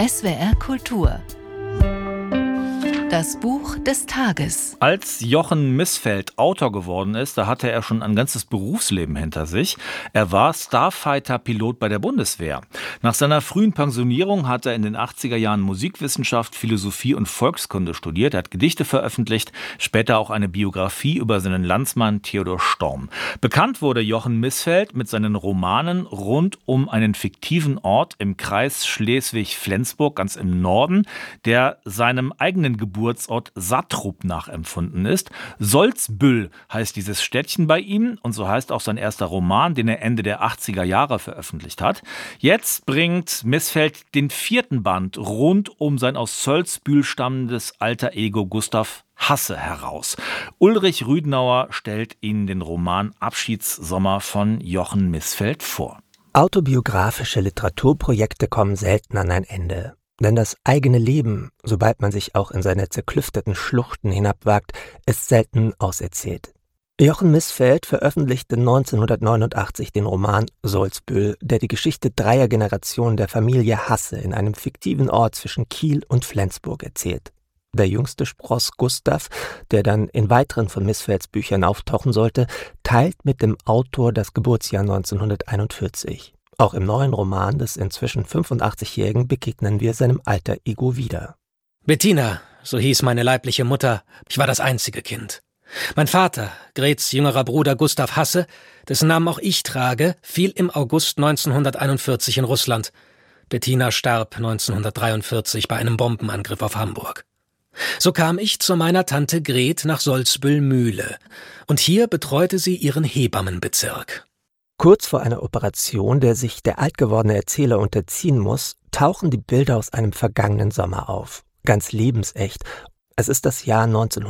SWR Kultur. Das Buch des Tages. Als Jochen Missfeld Autor geworden ist, da hatte er schon ein ganzes Berufsleben hinter sich. Er war Starfighter-Pilot bei der Bundeswehr. Nach seiner frühen Pensionierung hat er in den 80er Jahren Musikwissenschaft, Philosophie und Volkskunde studiert. Er hat Gedichte veröffentlicht, später auch eine Biografie über seinen Landsmann Theodor Storm. Bekannt wurde Jochen Missfeld mit seinen Romanen rund um einen fiktiven Ort im Kreis Schleswig-Flensburg, ganz im Norden, der seinem eigenen Geburtsort Sattrup nachempfunden ist. Solzbüll heißt dieses Städtchen bei ihm und so heißt auch sein erster Roman, den er Ende der 80er Jahre veröffentlicht hat. Jetzt bringt Missfeld den 4. Band rund um sein aus Solzbühl stammendes alter Ego Gustav Hasse heraus. Ulrich Rüdenauer stellt Ihnen den Roman Abschiedssommer von Jochen Missfeld vor. Autobiografische Literaturprojekte kommen selten an ein Ende. Denn das eigene Leben, sobald man sich auch in seine zerklüfteten Schluchten hinabwagt, ist selten auserzählt. Jochen Missfeld veröffentlichte 1989 den Roman Solzbüll, der die Geschichte 3 Generationen der Familie Hasse in einem fiktiven Ort zwischen Kiel und Flensburg erzählt. Der jüngste Spross Gustav, der dann in weiteren von Missfelds Büchern auftauchen sollte, teilt mit dem Autor das Geburtsjahr 1941. Auch im neuen Roman des inzwischen 85-Jährigen begegnen wir seinem alter Ego wieder. Bettina, so hieß meine leibliche Mutter, ich war das einzige Kind. Mein Vater, Grets jüngerer Bruder Gustav Hasse, dessen Namen auch ich trage, fiel im August 1941 in Russland. Bettina starb 1943 bei einem Bombenangriff auf Hamburg. So kam ich zu meiner Tante Gret nach Solzbüll-Mühle und hier betreute sie ihren Hebammenbezirk. Kurz vor einer Operation, der sich der altgewordene Erzähler unterziehen muss, tauchen die Bilder aus einem vergangenen Sommer auf. Ganz lebensecht. Es ist das Jahr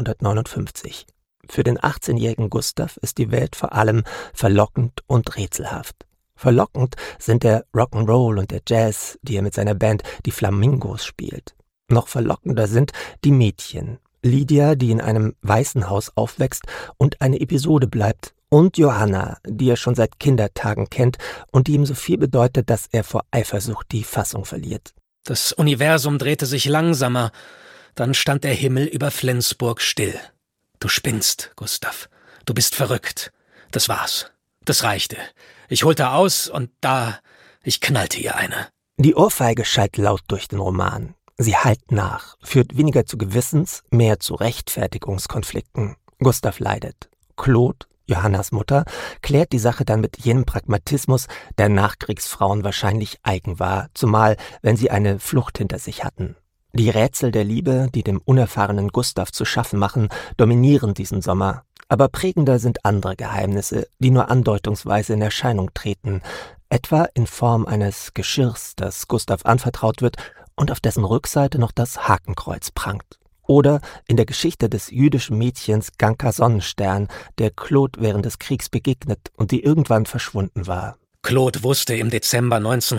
1959. Für den 18-jährigen Gustav ist die Welt vor allem verlockend und rätselhaft. Verlockend sind der Rock'n'Roll und der Jazz, die er mit seiner Band Die Flamingos spielt. Noch verlockender sind die Mädchen. Lydia, die in einem Waisenhaus aufwächst und eine Episode bleibt, und Johanna, die er schon seit Kindertagen kennt und die ihm so viel bedeutet, dass er vor Eifersucht die Fassung verliert. Das Universum drehte sich langsamer, dann stand der Himmel über Flensburg still. Du spinnst, Gustav. Du bist verrückt. Das war's. Das reichte. Ich holte aus und ich knallte ihr eine. Die Ohrfeige schallt laut durch den Roman. Sie hallt nach, führt weniger zu Gewissens, mehr zu Rechtfertigungskonflikten. Gustav leidet. Claude, Johannas Mutter, klärt die Sache dann mit jenem Pragmatismus, der Nachkriegsfrauen wahrscheinlich eigen war, zumal wenn sie eine Flucht hinter sich hatten. Die Rätsel der Liebe, die dem unerfahrenen Gustav zu schaffen machen, dominieren diesen Sommer. Aber prägender sind andere Geheimnisse, die nur andeutungsweise in Erscheinung treten, etwa in Form eines Geschirrs, das Gustav anvertraut wird und auf dessen Rückseite noch das Hakenkreuz prangt. Oder in der Geschichte des jüdischen Mädchens Ganka Sonnenstern, der Claude während des Kriegs begegnet und die irgendwann verschwunden war. Claude wusste im Dezember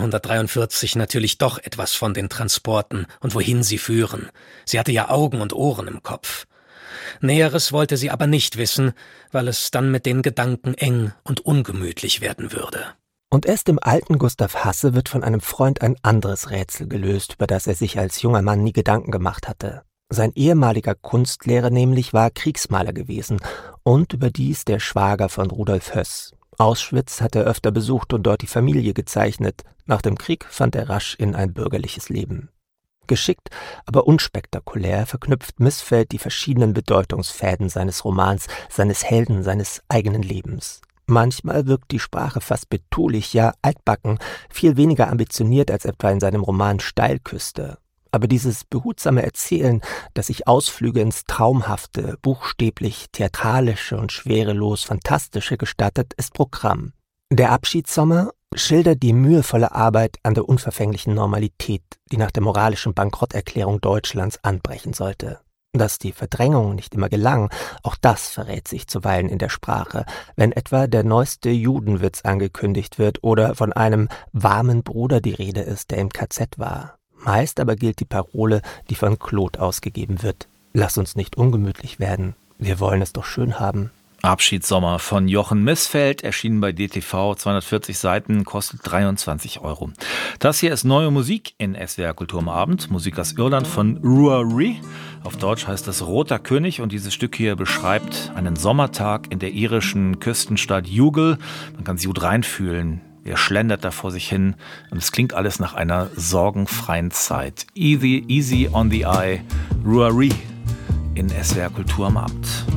1943 natürlich doch etwas von den Transporten und wohin sie führen. Sie hatte ja Augen und Ohren im Kopf. Näheres wollte sie aber nicht wissen, weil es dann mit den Gedanken eng und ungemütlich werden würde. Und erst im alten Gustav Hasse wird von einem Freund ein anderes Rätsel gelöst, über das er sich als junger Mann nie Gedanken gemacht hatte. Sein ehemaliger Kunstlehrer nämlich war Kriegsmaler gewesen und überdies der Schwager von Rudolf Höss. Auschwitz hat er öfter besucht und dort die Familie gezeichnet. Nach dem Krieg fand er rasch in ein bürgerliches Leben. Geschickt, aber unspektakulär verknüpft Missfeld die verschiedenen Bedeutungsfäden seines Romans, seines Helden, seines eigenen Lebens. Manchmal wirkt die Sprache fast betulich, ja altbacken, viel weniger ambitioniert als etwa in seinem Roman Steilküste. Aber dieses behutsame Erzählen, das sich Ausflüge ins Traumhafte, buchstäblich theatralische und schwerelos fantastische gestattet, ist Programm. Der Abschiedssommer schildert die mühevolle Arbeit an der unverfänglichen Normalität, die nach der moralischen Bankrotterklärung Deutschlands anbrechen sollte. Dass die Verdrängung nicht immer gelang, auch das verrät sich zuweilen in der Sprache, wenn etwa der neueste Judenwitz angekündigt wird oder von einem warmen Bruder die Rede ist, der im KZ war. Meist aber gilt die Parole, die von Claude ausgegeben wird: Lass uns nicht ungemütlich werden, wir wollen es doch schön haben. Abschiedssommer von Jochen Missfeld, erschienen bei DTV, 240 Seiten, kostet 23 €. Das hier ist neue Musik in SWR Kultur am Abend. Musik aus Irland von Ruairi. Auf Deutsch heißt es Roter König und dieses Stück hier beschreibt einen Sommertag in der irischen Küstenstadt Youghal. Man kann sich gut reinfühlen. Er schlendert da vor sich hin und es klingt alles nach einer sorgenfreien Zeit. Easy on the eye, Ruairi in SWR Kultur am Abend.